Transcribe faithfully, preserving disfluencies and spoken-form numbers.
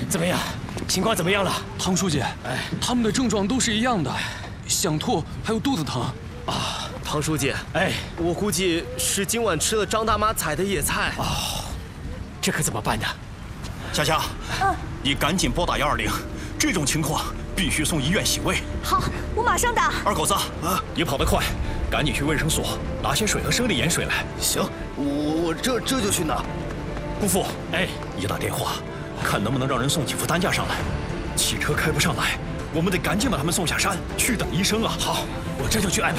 怎么样？情况怎么样了？ 唐书记，哎，他们的症状都是一样的，想吐，还有肚子疼。 啊，唐书记，哎，我估计是今晚吃了张大妈采的野菜。哦，这可怎么办呢？ 夏夏，嗯，你赶紧拨打幺二零，这种情况必须送医院洗胃。 好，我马上打。 二狗子，啊，你跑得快，赶紧去卫生所拿些水和生理盐水来。 行，我我这这就去拿。 姑父， 哎， 你打电话，看能不能让人送几副担架上来。汽车开不上来，我们得赶紧把他们送下山，去等医生啊。 好，我这就去安排。